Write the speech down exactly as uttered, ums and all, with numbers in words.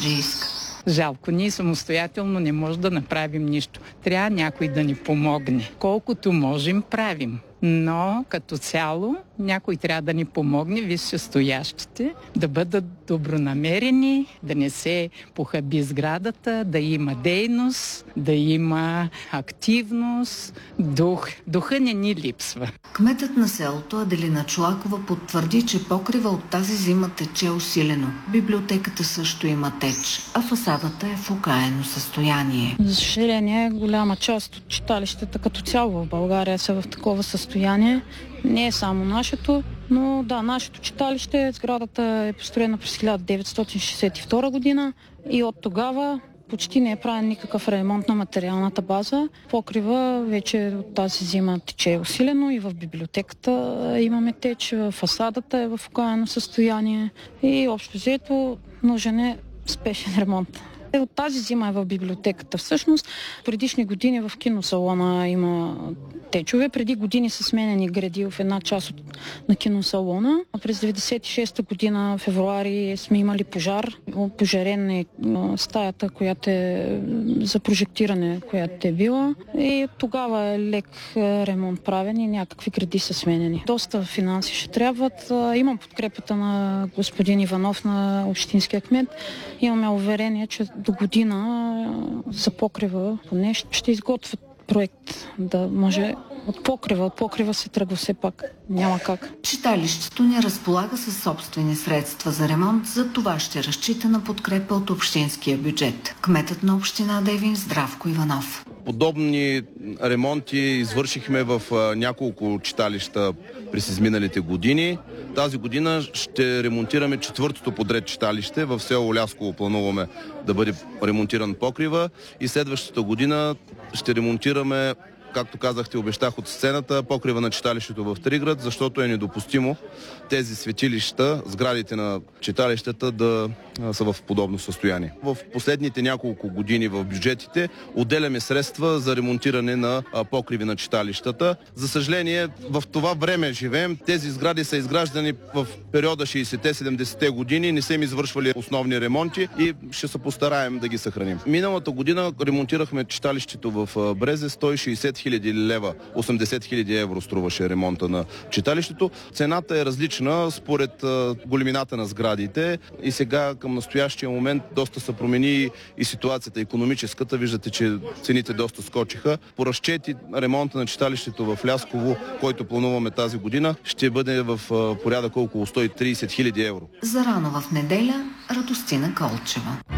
Кърджийска. Жалко, ние самостоятелно не можем да направим нищо. Трябва някой да ни помогне. Колкото можем, правим. Но като цяло някой трябва да ни помогне, висшестоящите, да бъдат добронамерени, да не се похаби сградата, да има дейност, да има активност, дух. Духа не ни липсва. Кметът на селото Аделина Чолакова потвърди, че покрива от тази зима тече усилено. Библиотеката също има теч, а фасадата е в окаяно състояние. За съжаление, голяма част от читалищата като цяло в България са в такова състояние. Не е само нашето, но да, нашето читалище, сградата е построена през хиляда деветстотин шейсет и втора година и от тогава почти не е правен никакъв ремонт на материалната база. Покрива вече от тази зима тече усилено и в библиотеката имаме теч, фасадата е в окаяно състояние и общо взето нужен е спешен ремонт. От тази зима е в библиотеката. Всъщност, предишни години в киносалона има течове. Преди години са сменени гради в една част от, на киносалона. През деветдесет и шеста година, в февруари, сме имали пожар. Пожарен е стаята, която е за прожектиране, която е била. И тогава е лек ремонт правен и някакви гради са сменени. Доста финанси ще трябват. Имам подкрепата на господин Иванов, на общинския кмет. Имаме уверение, че до година за покрива поне ще изготвят проект, да може от покрива. От покрива се тръгва все пак. Няма как. Читалището не разполага със собствени средства за ремонт, за това ще разчита на подкрепа от общинския бюджет. Кметът на община Девин Здравко Иванов. Подобни ремонти извършихме в няколко читалища през изминалите години. Тази година ще ремонтираме четвъртото подред читалище. В село Лясково плануваме да бъде ремонтиран покрива и следващата година ще ремонтираме, както казахте, обещах от сцената, покрива на читалището в Триград, защото е недопустимо тези светилища, сградите на читалищата да са в подобно състояние. В последните няколко години в бюджетите отделяме средства за ремонтиране на покриви на читалищата. За съжаление, в това време живеем. Тези сгради са изграждани в периода шейсетте-седемдесетте години, не са им извършвали основни ремонти и ще се постараем да ги съхраним. Миналата година ремонтирахме читалището в Брезе, сто и шейсет хиляди лева, осемдесет хиляди евро струваше ремонта на читалището. Цената е различна според големината на сградите и сега към настоящия момент доста се промени и ситуацията икономическата. Виждате, че цените доста скочиха. По разчети ремонта на читалището в Лясково, който плануваме тази година, ще бъде в порядък около сто и трийсет хиляди евро. За рано в неделя Радостина Колчева.